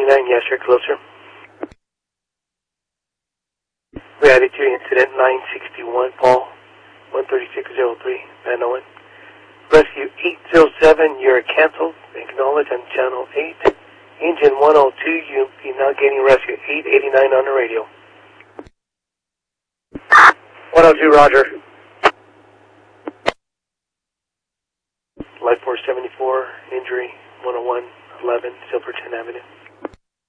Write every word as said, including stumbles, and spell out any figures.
ninety-nine, yes, you're closer. We added to incident nine sixty-one, Paul, one thirty-six oh three, Van Owen. Rescue eight oh seven, you're canceled. Acknowledge on channel eight. Engine one oh two, you'll be now getting rescue eight eighty-nine on the radio. one oh two, roger. Life Force seventy-four, injury one oh one eleven, Silverton Avenue.